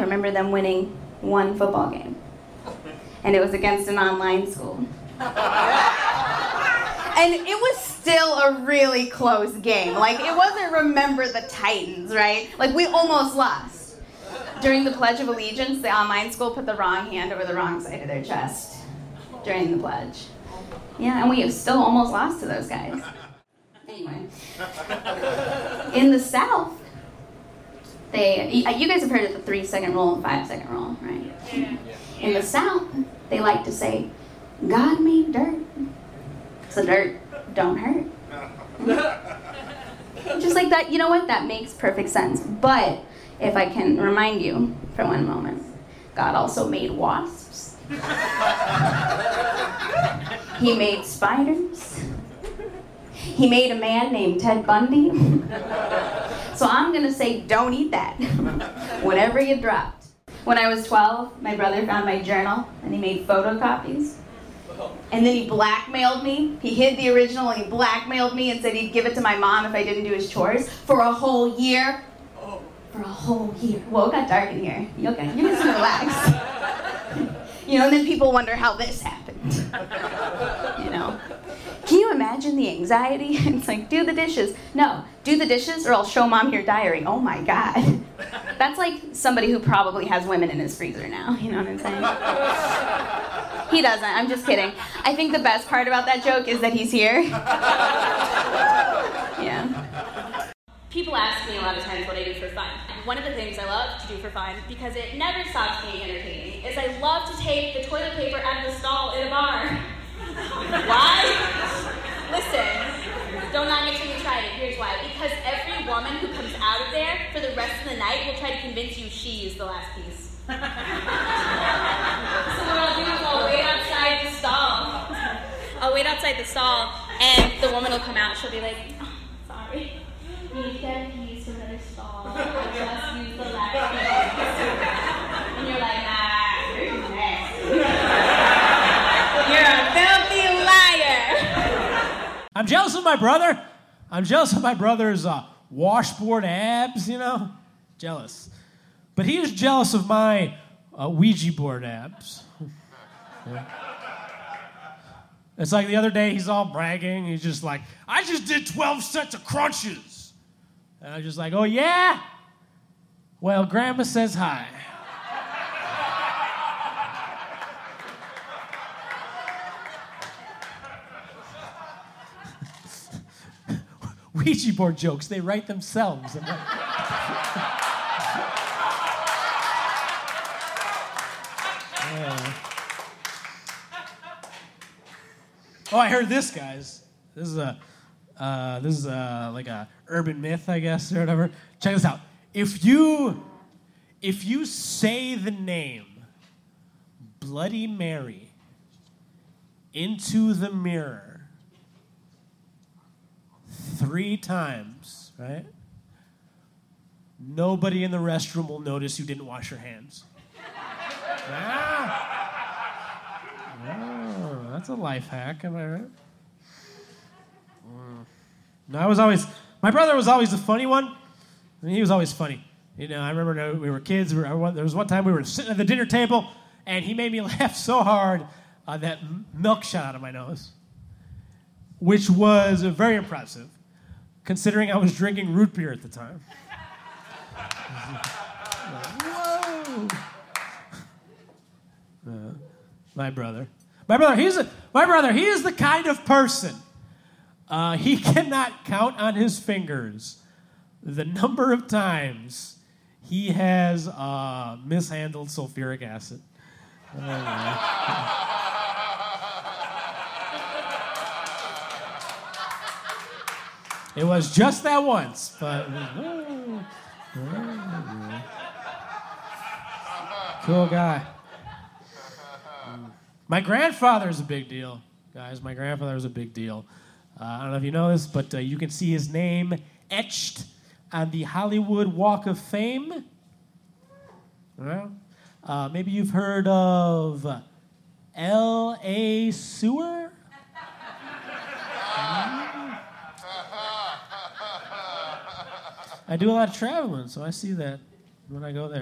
remember them winning one football game. And it was against an online school. And it was still a really close game. Like, it wasn't Remember the Titans, right? Like, we almost lost. During the Pledge of Allegiance, the online school put the wrong hand over the wrong side of their chest during the pledge. Yeah, and we still almost lost to those guys. Anyway. In the South, you guys have heard of the 3-second rule and 5-second rule, right? Yeah. In the South, they like to say, God made dirt, so dirt don't hurt. Just like that, you know what? That makes perfect sense. But if I can remind you for one moment, God also made wasps. He made spiders. He made a man named Ted Bundy. So I'm going to say, don't eat that. Whatever you dropped. When I was 12, my brother found my journal, and he made photocopies. And then he blackmailed me. He hid the original, and he blackmailed me and said he'd give it to my mom if I didn't do his chores for a whole year. For a whole year. Whoa, it got dark in here. You okay? You just relax. You know, and then people wonder how this happened. You know? Can you imagine the anxiety? It's like, do the dishes. No, do the dishes or I'll show Mom your diary. Oh my God. That's like somebody who probably has women in his freezer now. You know what I'm saying? He doesn't. I'm just kidding. I think the best part about that joke is that he's here. Yeah. People ask me a lot of times what I do for fun. And one of the things I love to do for fun, because it never stops being entertaining, is I love to take the toilet paper out of the stall in a bar. Why? Listen, don't knock it till you try it. Here's why. Because every woman who comes out of there for the rest of the night will try to convince you she is the last piece. So what I'll do is I'll wait outside the stall. And the woman will come out. She'll be like, oh, sorry. You get a piece from another stall. I just used the last piece. And you're like, you're nasty. You're a filthy liar. I'm jealous of my brother. I'm jealous of my brother's washboard abs, you know? Jealous. But he is jealous of my Ouija board abs. Yeah. It's like the other day, he's all bragging. He's just like, I just did 12 sets of crunches. And I was just like, oh, yeah? Well, Grandma says hi. Ouija board jokes, they write themselves. Oh, I heard this, guys. This is like a urban myth, I guess, or whatever. Check this out. If you say the name Bloody Mary into the mirror 3 times, right? Nobody in the restroom will notice you didn't wash your hands. Oh, that's a life hack, am I right? No, my brother was always the funny one. I mean, he was always funny. You know, I remember we were kids. There was one time we were sitting at the dinner table, and he made me laugh so hard that milk shot out of my nose, which was very impressive, considering I was drinking root beer at the time. Whoa! My brother, he is the kind of person. He cannot count on his fingers the number of times he has mishandled sulfuric acid. It was just that once, but cool guy. My grandfather's a big deal, guys. My grandfather was a big deal. I don't know if you know this, but you can see his name etched on the Hollywood Walk of Fame. Well, maybe you've heard of L.A. Sewer? I do a lot of traveling, so I see that when I go there.